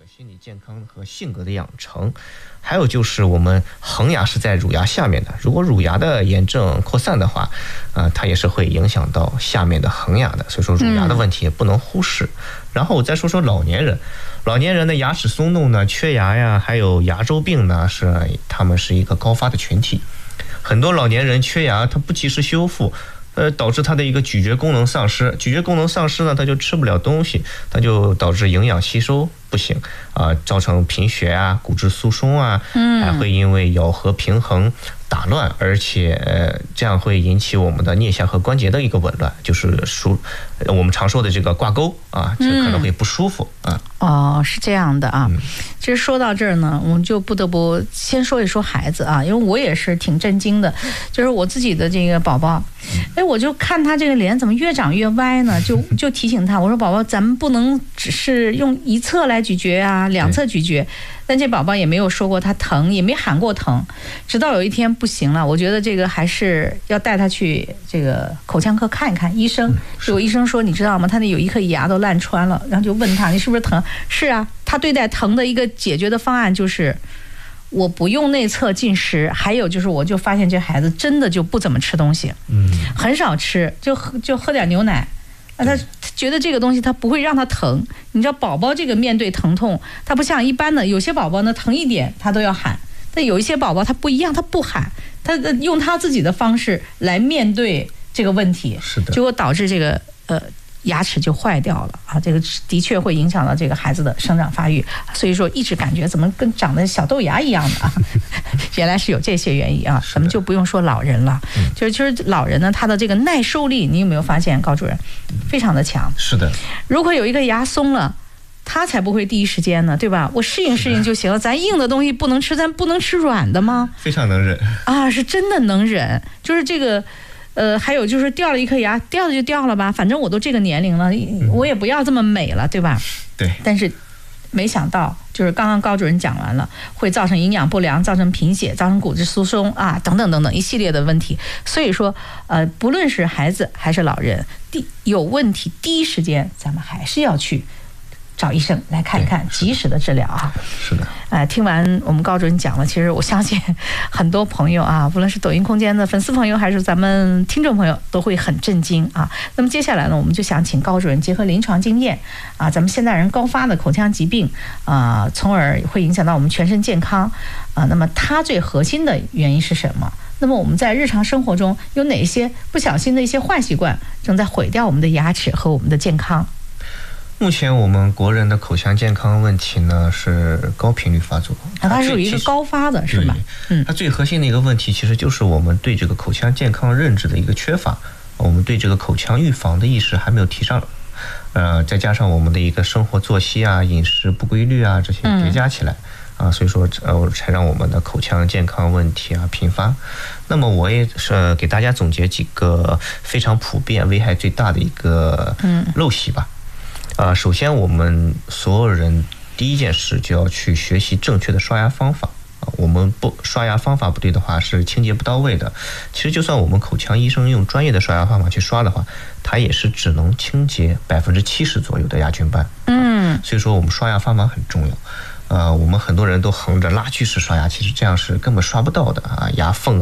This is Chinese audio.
心理健康和性格的养成，还有就是我们恒牙是在乳牙下面的，如果乳牙的炎症扩散的话，它也是会影响到下面的恒牙的，所以说乳牙的问题也不能忽视。然后我再说说老年人，老年人的牙齿松动呢、缺牙呀，还有牙周病呢，他们是一个高发的群体。很多老年人缺牙，他不及时修复。导致他的一个咀嚼功能丧失，咀嚼功能丧失呢，他就吃不了东西，他就导致营养吸收不行造成贫血啊、骨质疏松啊，还会因为咬合平衡打乱，而且这样会引起我们的颞下颌关节的一个紊乱，就是我们常说的这个挂钩啊，这可能会不舒服啊。 哦，是这样的啊。其实说到这儿呢，我们就不得不先说一说孩子啊，因为我也是挺震惊的，就是我自己的这个宝宝，我就看他这个脸怎么越长越歪呢，就提醒他，我说宝宝，咱们不能只是用一侧来咀嚼啊，两侧咀嚼。但这宝宝也没有说过他疼，也没喊过疼，直到有一天不行了，我觉得这个还是要带他去这个口腔科看一看医生。结果医生说，你知道吗？他那有一颗牙都烂穿了，然后就问他，你是不是疼？是啊，他对待疼的一个解决的方案就是我不用内侧进食，还有就是我就发现这孩子真的就不怎么吃东西，很少吃，就喝点牛奶。他觉得这个东西他不会让他疼，你知道宝宝这个面对疼痛，他不像一般的有些宝宝呢疼一点他都要喊，但有一些宝宝他不一样，他不喊，他用他自己的方式来面对这个问题， 是的， 结果导致这个牙齿就坏掉了啊！这个的确会影响到这个孩子的生长发育，所以说一直感觉怎么跟长得小豆芽一样的啊！原来是有这些原因啊，咱们就不用说老人了，就是老人呢，他的这个耐受力，你有没有发现，高主任非常的强？ 是的， 如果有一个牙松了，他才不会第一时间呢，对吧？我适应适应就行了，咱硬的东西不能吃，咱不能吃软的吗？ 非常能忍啊，是真的能忍，就是这个。还有就是掉了一颗牙，掉了就掉了吧，反正我都这个年龄了，我也不要这么美了，对吧？ 对。 但是没想到，就是刚刚高主任讲完了，会造成营养不良，造成贫血，造成骨质疏松啊，等等等等一系列的问题。所以说，不论是孩子还是老人，有问题第一时间咱们还是要去找医生来看一看，及时的治疗啊。 是的。 听完我们高主任讲了，其实我相信很多朋友啊，无论是抖音空间的粉丝朋友，还是咱们听众朋友，都会很震惊啊。那么接下来呢，我们就想请高主任结合临床经验啊，咱们现代人高发的口腔疾病啊，从而会影响到我们全身健康啊。那么它最核心的原因是什么？那么我们在日常生活中有哪些不小心的一些坏习惯，正在毁掉我们的牙齿和我们的健康？ 目前我们国人的口腔健康问题呢是高频率发作， 它是有一个高发的，是吧？ 它最核心的一个问题其实就是我们对这个口腔健康认知的一个缺乏，我们对这个口腔预防的意识还没有提上，再加上我们的一个生活作息啊、饮食不规律啊这些叠加起来所以说才让我们的口腔健康问题频发。那么我也是给大家总结几个非常普遍、危害最大的一个陋习吧。首先我们所有人第一件事就要去学习正确的刷牙方法我们刷牙方法不对的话是清洁不到位的。其实就算我们口腔医生用专业的刷牙方法去刷的话，它也是只能清洁70%左右的牙菌斑。所以说我们刷牙方法很重要。我们很多人都横着拉锯式刷牙，其实这样是根本刷不到的牙缝